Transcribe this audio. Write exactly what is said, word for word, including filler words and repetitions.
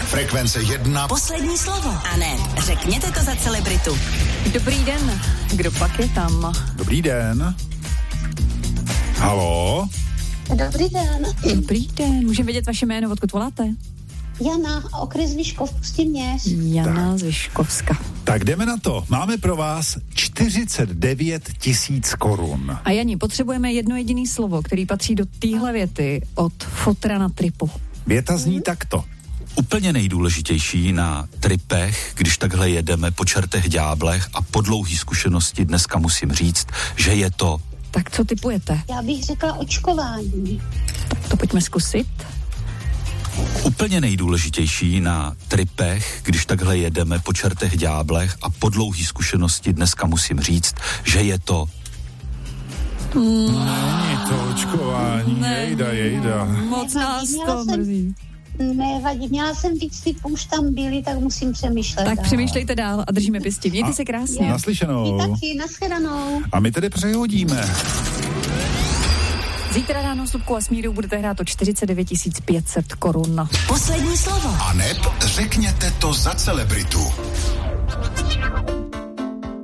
Frekvence jedna. Poslední slovo. A ne, řekněte to za celebritu. Dobrý den. Kdo pak je tam? Dobrý den. Haló? Dobrý den. Dobrý den. Můžeme vědět vaše jméno, odkud voláte? Jana, okres Vyškov, Pustěměř. Jana z Vyškovska. Tak jdeme na to. Máme pro vás čtyřicet devět tisíc korun. A Jani, potřebujeme jedno jediné slovo, který patří do téhle věty od fotra na tripu. Věta zní hmm. takto. Úplně nejdůležitější na tripech, když takhle jedeme po čertech ďáblech a po dlouhý zkušenosti dneska musím říct, že je to... Tak co tipujete? Já bych řekla očkování. Tak to pojďme zkusit. Úplně nejdůležitější na tripech, když takhle jedeme po čertech ďáblech a po dlouhý zkušenosti dneska musím říct, že je to... Mm. Není to očkování, ne. jejda, jejda. Moc nás to mrzí. Nevadí, měla jsem víc typů, už tam byli, tak musím přemýšlet. Tak dál. přemýšlejte dál a držíme pěstí. Mějte a se krásně. Naslyšenou. Vy taky, nashledanou. A my tedy přehodíme. Zítra ráno s Lubkou a Smírou budete hrát o čtyřicet devět tisíc pět set korun. Poslední slovo. A neb řekněte to za celebritu.